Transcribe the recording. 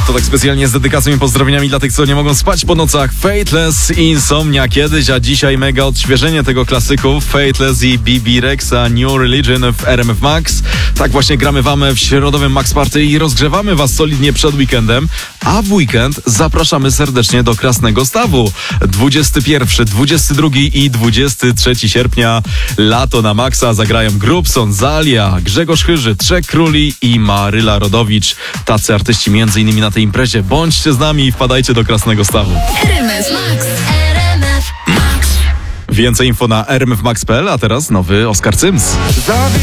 To tak specjalnie z dedykacją i pozdrowieniami dla tych, co nie mogą spać po nocach. Faithless i Insomnia kiedyś, a dzisiaj mega odświeżenie tego klasyku. Faithless i BB Rexa New Religion w RMF Max. Tak właśnie gramy wam w środowym Max Party i rozgrzewamy was solidnie przed weekendem. A w weekend zapraszamy serdecznie do Krasnego Stawu. 21, 22 i 23 sierpnia lato na Maxa zagrają Grubson, Zalia, Grzegorz Chyży, Trzech Króli i Maryla Rodowicz. Tacy artyści m.in. na tej imprezie. Bądźcie z nami i wpadajcie do Krasnego Stawu. RMF Max. RMF Max. Więcej info na rmfmax.pl, a teraz nowy Oskar Cyms.